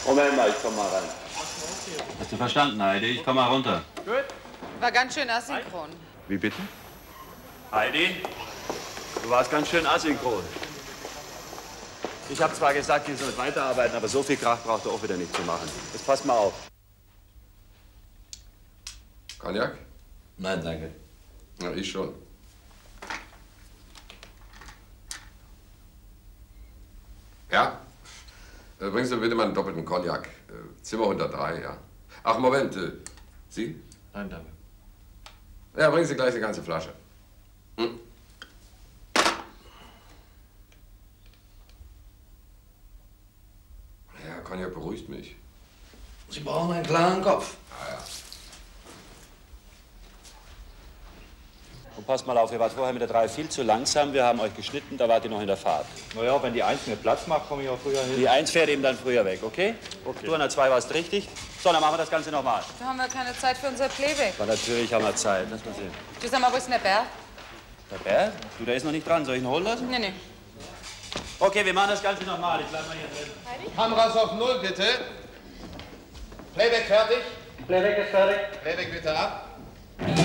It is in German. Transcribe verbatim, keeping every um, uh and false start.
Moment mal, ich komm mal rein. Hast du verstanden, Heidi? Ich komm mal runter. Gut. War ganz schön asynchron. Wie bitte? Heidi, du warst ganz schön asynchron. Ich habe zwar gesagt, ihr sollt weiterarbeiten, aber so viel Krach braucht ihr auch wieder nicht zu machen. Jetzt passt mal auf. Cognac? Nein, danke. Na, ich schon. Ja? Äh, bringen Sie bitte mal einen doppelten Cognac. Äh, Zimmer hundertdrei, ja. Ach, Moment. Äh, Sie? Nein, danke. Ja, bringen Sie gleich eine ganze Flasche. Hm? Ja, Cognac beruhigt mich. Sie brauchen einen klaren Kopf. Ah, ja. Und passt mal auf, ihr wart vorher mit der drei viel zu langsam. Wir haben euch geschnitten, da wart ihr noch in der Fahrt. Naja, wenn die eins mir Platz macht, komme ich auch früher hin. Die eins fährt eben dann früher weg, okay? Okay. Du an der zwei warst richtig. So, dann machen wir das Ganze nochmal. Da haben wir keine Zeit für unser Playback. Aber natürlich haben wir Zeit. Lass mal sehen. Du, sag mal, wo ist denn der Bär? Der Bär? Du, der ist noch nicht dran. Soll ich ihn holen lassen? Nee, nee. Okay, wir machen das Ganze nochmal. Ich bleib mal hier drin. Kameras auf Null, bitte. Playback fertig? Playback ist fertig. Playback bitte ab.